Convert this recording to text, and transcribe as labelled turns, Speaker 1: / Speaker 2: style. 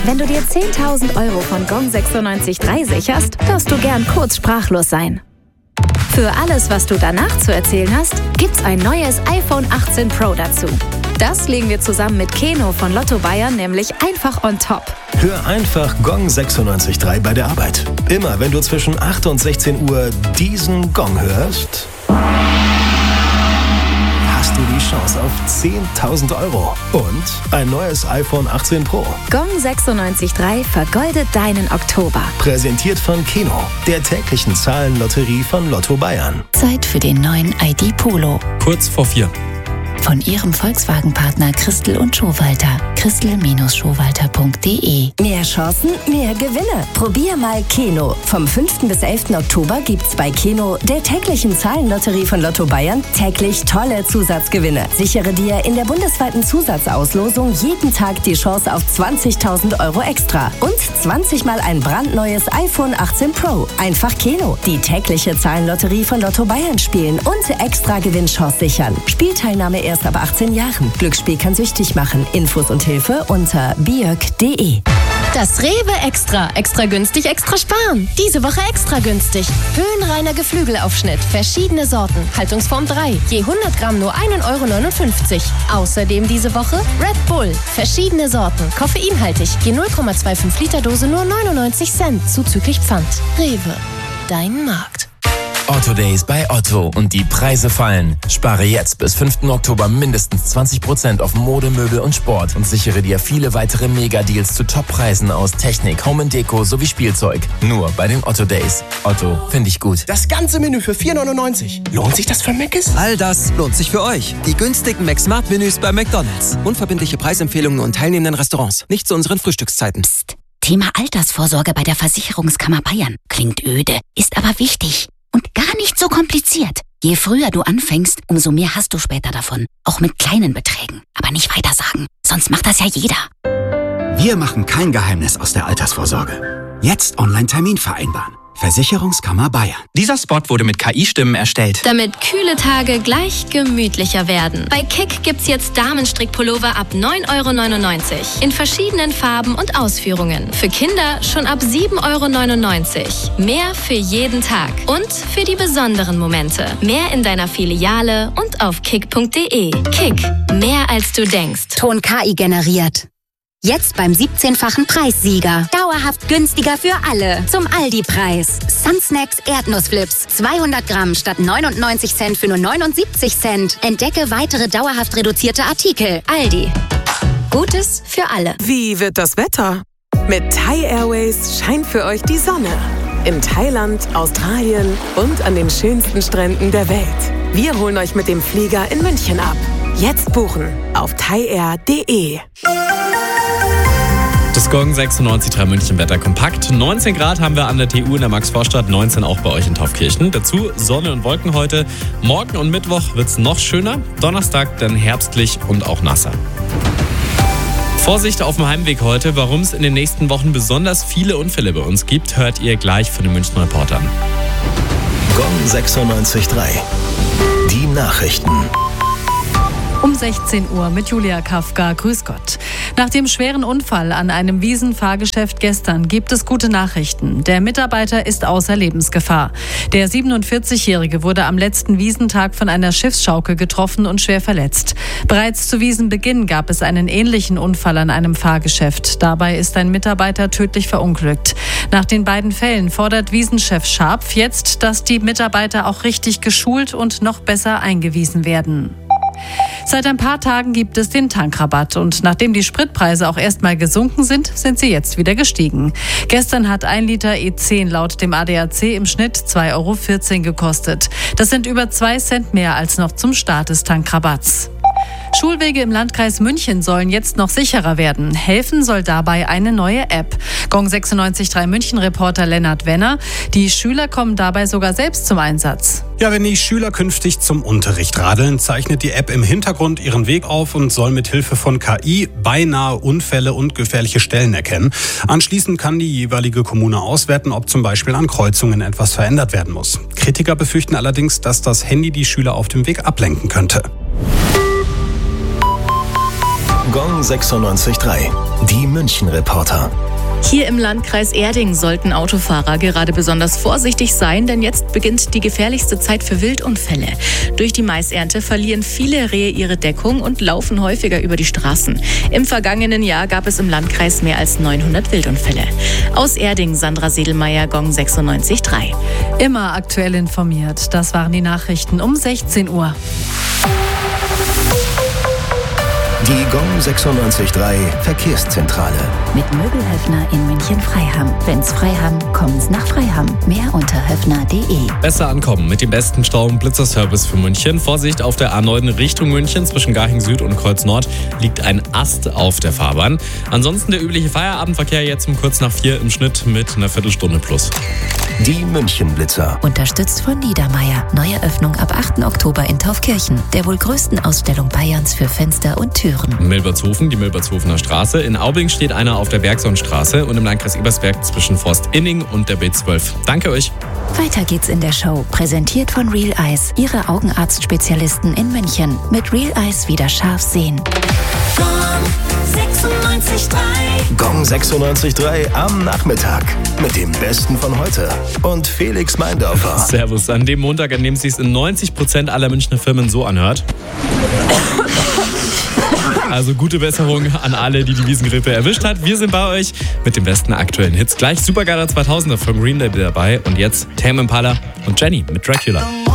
Speaker 1: Wenn du dir 10.000 € von Gong 96.3 sicherst, darfst du gern kurz sprachlos sein. Für alles, was du danach zu erzählen hast, gibt's ein neues iPhone 18 Pro dazu. Das legen wir zusammen mit Keno von Lotto Bayern nämlich einfach on top.
Speaker 2: Hör einfach Gong 96.3 bei der Arbeit. Immer wenn du zwischen 8 und 16 Uhr diesen Gong hörst, hast du die Chance auf 10.000 € und ein neues iPhone 18 Pro.
Speaker 1: Gong 96.3 vergoldet deinen Oktober.
Speaker 2: Präsentiert von Keno, der täglichen Zahlenlotterie von Lotto Bayern.
Speaker 3: Zeit für den neuen ID Polo.
Speaker 4: Kurz vor 4.
Speaker 3: Von Ihrem Volkswagen-Partner Christel und Schowalter. Christel-Schowalter.de.
Speaker 5: Mehr Chancen, mehr Gewinne. Probier mal Keno. Vom 5. bis 11. Oktober gibt's bei Keno, der täglichen Zahlenlotterie von Lotto Bayern, täglich tolle Zusatzgewinne. Sichere dir in der bundesweiten Zusatzauslosung jeden Tag die Chance auf 20.000 € extra. Und 20 mal ein brandneues iPhone 18 Pro. Einfach Keno. Die tägliche Zahlenlotterie von Lotto Bayern spielen und extra Gewinnchance sichern. Spielteilnahme erst ab 18 Jahren. Glücksspiel kann süchtig machen. Infos und Hilfe unter biök.de.
Speaker 6: Das Rewe Extra. Extra günstig, extra sparen. Diese Woche extra günstig. Höhenreiner Geflügelaufschnitt. Verschiedene Sorten. Haltungsform 3. Je 100 Gramm nur 1,59 €. Außerdem diese Woche Red Bull. Verschiedene Sorten. Koffeinhaltig. Je 0,25 Liter Dose nur 99 Cent. Zuzüglich Pfand. Rewe. Dein Markt.
Speaker 7: Otto Days bei Otto und die Preise fallen. Spare jetzt bis 5. Oktober mindestens 20% auf Mode, Möbel und Sport und sichere dir viele weitere Mega-Deals zu Top-Preisen aus Technik, Home & Deko sowie Spielzeug. Nur bei den Otto Days. Otto, finde ich gut.
Speaker 8: Das ganze Menü für 4,99 €. Lohnt sich das für Mc's?
Speaker 9: All das lohnt sich für euch. Die günstigen McSmart-Menüs bei McDonald's. Unverbindliche Preisempfehlungen und teilnehmenden Restaurants. Nicht zu unseren Frühstückszeiten.
Speaker 3: Psst. Thema Altersvorsorge bei der Versicherungskammer Bayern. Klingt öde, ist aber wichtig. Und gar nicht so kompliziert. Je früher du anfängst, umso mehr hast du später davon. Auch mit kleinen Beträgen. Aber nicht weitersagen, sonst macht das ja jeder.
Speaker 10: Wir machen kein Geheimnis aus der Altersvorsorge. Jetzt Online-Termin vereinbaren. Versicherungskammer Bayern.
Speaker 11: Dieser Spot wurde mit KI-Stimmen erstellt.
Speaker 6: Damit kühle Tage gleich gemütlicher werden. Bei Kick gibt's jetzt Damenstrickpullover ab 9,99 € in verschiedenen Farben und Ausführungen. Für Kinder schon ab 7,99 €. Mehr für jeden Tag und für die besonderen Momente. Mehr in deiner Filiale und auf kick.de. Kick, mehr als du denkst.
Speaker 12: Ton KI generiert. Jetzt beim 17-fachen Preissieger. Dauerhaft günstiger für alle. Zum Aldi-Preis. Sunsnacks Erdnussflips. 200 Gramm statt 99 Cent für nur 79 Cent. Entdecke weitere dauerhaft reduzierte Artikel. Aldi. Gutes für alle.
Speaker 13: Wie wird das Wetter? Mit Thai Airways scheint für euch die Sonne. In Thailand, Australien und an den schönsten Stränden der Welt. Wir holen euch mit dem Flieger in München ab. Jetzt buchen auf thaiair.de.
Speaker 4: Das Gong 96.3 München Wetter kompakt. 19 Grad haben wir an der TU in der Max-Vorstadt, 19 auch bei euch in Taufkirchen. Dazu Sonne und Wolken heute. Morgen und Mittwoch wird es noch schöner. Donnerstag dann herbstlich und auch nasser. Vorsicht auf dem Heimweg heute. Warum es in den nächsten Wochen besonders viele Unfälle bei uns gibt, hört ihr gleich von den Münchner Reportern.
Speaker 2: Gong 96.3. Die Nachrichten.
Speaker 14: Um 16 Uhr mit Julia Kafka. Grüß Gott. Nach dem schweren Unfall an einem Wiesenfahrgeschäft gestern gibt es gute Nachrichten. Der Mitarbeiter ist außer Lebensgefahr. Der 47-Jährige wurde am letzten Wiesentag von einer Schiffsschaukel getroffen und schwer verletzt. Bereits zu Wiesenbeginn gab es einen ähnlichen Unfall an einem Fahrgeschäft. Dabei ist ein Mitarbeiter tödlich verunglückt. Nach den beiden Fällen fordert Wiesenchef Scharpf jetzt, dass die Mitarbeiter auch richtig geschult und noch besser eingewiesen werden. Seit ein paar Tagen gibt es den Tankrabatt und nachdem die Spritpreise auch erstmal gesunken sind, sind sie jetzt wieder gestiegen. Gestern hat 1 Liter E10 laut dem ADAC im Schnitt 2,14 € gekostet. Das sind über 2 Cent mehr als noch zum Start des Tankrabatts. Schulwege im Landkreis München sollen jetzt noch sicherer werden. Helfen soll dabei eine neue App. Gong 96.3 München-Reporter Lennart Wenner. Die Schüler kommen dabei sogar selbst zum Einsatz.
Speaker 15: Ja, wenn die Schüler künftig zum Unterricht radeln, zeichnet die App im Hintergrund ihren Weg auf und soll mit Hilfe von KI beinahe Unfälle und gefährliche Stellen erkennen. Anschließend kann die jeweilige Kommune auswerten, ob zum Beispiel an Kreuzungen etwas verändert werden muss. Kritiker befürchten allerdings, dass das Handy die Schüler auf dem Weg ablenken könnte.
Speaker 2: Gong 96.3. Die München-Reporter.
Speaker 16: Hier im Landkreis Erding sollten Autofahrer gerade besonders vorsichtig sein, denn jetzt beginnt die gefährlichste Zeit für Wildunfälle. Durch die Maisernte verlieren viele Rehe ihre Deckung und laufen häufiger über die Straßen. Im vergangenen Jahr gab es im Landkreis mehr als 900 Wildunfälle. Aus Erding, Sandra Sedelmeier, Gong 96.3.
Speaker 14: Immer aktuell informiert. Das waren die Nachrichten um 16 Uhr.
Speaker 2: Die Gong 96.3 Verkehrszentrale.
Speaker 3: Mit Möbelhöfner in München-Freiham. Wenn's Freiham, kommen's nach Freiham. Mehr unter höfner.de.
Speaker 4: Besser ankommen mit dem besten Stau- und Blitzerservice für München. Vorsicht, auf der A9 Richtung München zwischen Garching Süd und Kreuz Nord liegt ein Ast auf der Fahrbahn. Ansonsten der übliche Feierabendverkehr jetzt um kurz nach 4 im Schnitt mit einer Viertelstunde plus.
Speaker 2: Die München-Blitzer.
Speaker 3: Unterstützt von Niedermeyer. Neue Öffnung ab 8. Oktober in Taufkirchen. Der wohl größten Ausstellung Bayerns für Fenster und Türen.
Speaker 4: Milbertshofen, die Milbertshofener Straße. In Aubing steht einer auf der Bergsonnenstraße und im Landkreis Ebersberg zwischen Forst-Inning und der B12. Danke euch.
Speaker 3: Weiter geht's in der Show. Präsentiert von Real Eyes. Ihre Augenarztspezialisten in München. Mit Real Eyes wieder scharf sehen.
Speaker 2: Gong 96.3 am Nachmittag. Mit dem Besten von heute. Und Felix Meindorfer.
Speaker 4: Servus. An dem Montag, an dem es sich in 90% aller Münchner Firmen so anhört. Also gute Besserung an alle, die Wiesengrippe erwischt hat. Wir sind bei euch mit den besten aktuellen Hits. Gleich Supergeiler 2000er von Green Day dabei. Und jetzt Tame Impala und Jenny mit Dracula.